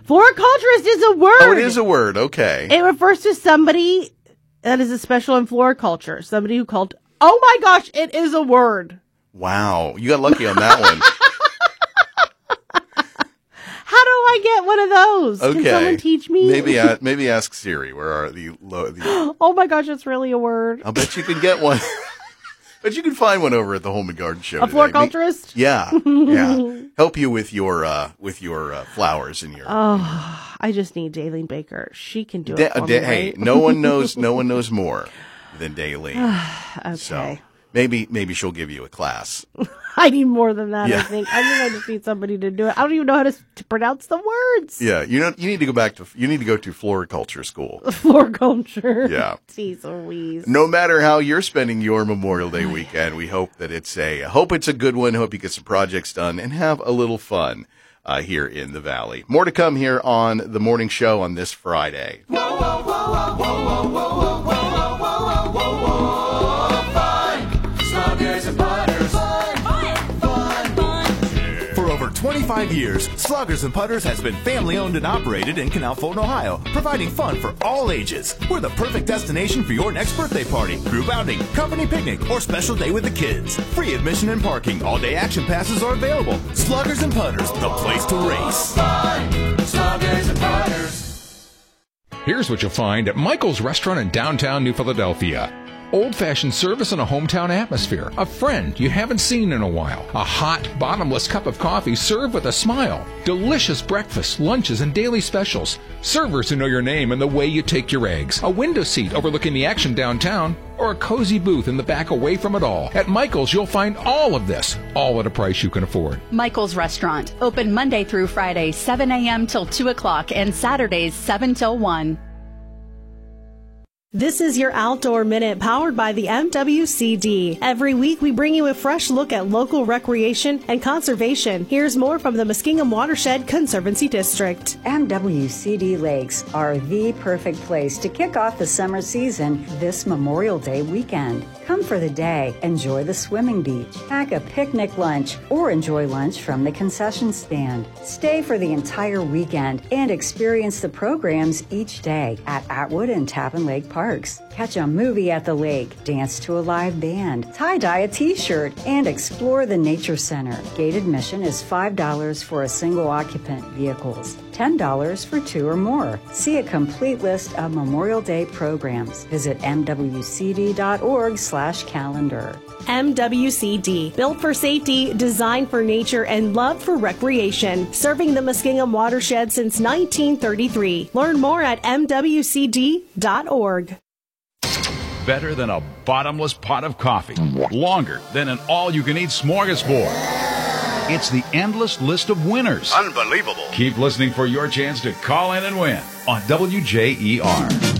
Floriculturist is a word. Oh, it is a word. Okay. It refers to somebody that is a special in floriculture. Somebody who called. Oh my gosh, it is a word. Wow, you got lucky on that one. How do I get one of those? Okay. Can someone teach me? Maybe ask Siri. Where are the Oh my gosh, it's really a word. I'll bet you can get one. But you can find one over at the Home and Garden Show. A floriculturist? Yeah. Help you with your flowers and your. Oh, I just need Daylene Baker. She can do it for me, Hey, right? no one knows more than Daylene. Okay. So maybe she'll give you a class. I need more than that. Yeah. I think I just need somebody to do it. I don't even know how to pronounce the words. Yeah, you need to go to floriculture school. Floriculture. Yeah. Jeez Louise. No matter how you're spending your Memorial Day weekend, we hope that it's a good one. Hope you get some projects done and have a little fun here in the Valley. More to come here on the morning show on this Friday. Whoa, whoa, whoa, whoa, whoa, whoa, whoa, whoa, whoa, whoa, whoa, fun. Sluggers and Putters. For over 25 years, Sluggers and Putters has been family-owned and operated in Canal Fulton, Ohio, providing fun for all ages. We're the perfect destination for your next birthday party, group outing, company picnic, or special day with the kids. Free admission and parking. All-day action passes are available. Sluggers and Putters, the place to race. Fun. Sluggers and Putters. Here's what you'll find at Michael's Restaurant in downtown New Philadelphia. Old-fashioned service in a hometown atmosphere. A friend you haven't seen in a while. A hot, bottomless cup of coffee served with a smile. Delicious breakfasts, lunches, and daily specials. Servers who know your name and the way you take your eggs. A window seat overlooking the action downtown. Or a cozy booth in the back away from it all. At Michael's, you'll find all of this, all at a price you can afford. Michael's Restaurant. Open Monday through Friday, 7 a.m. till 2 o'clock, and Saturdays, 7 till 1. This is your Outdoor Minute powered by the MWCD. Every week we bring you a fresh look at local recreation and conservation. Here's more from the Muskingum Watershed Conservancy District. MWCD lakes are the perfect place to kick off the summer season this Memorial Day weekend. Come for the day, enjoy the swimming beach, pack a picnic lunch, or enjoy lunch from the concession stand. Stay for the entire weekend and experience the programs each day at Atwood and Tappan Lake Parks. Catch a movie at the lake, dance to a live band, tie-dye a t-shirt, and explore the Nature Center. Gate admission is $5 for a single occupant vehicles, $10 for 2 or more. See a complete list of Memorial Day programs. Visit mwcd.org/calendar. MWCD, built for safety, designed for nature, and loved for recreation. Serving the Muskingum Watershed since 1933. Learn more at mwcd.org. Better than a bottomless pot of coffee. Longer than an all-you-can-eat smorgasbord. It's the endless list of winners. Unbelievable. Keep listening for your chance to call in and win on WJER.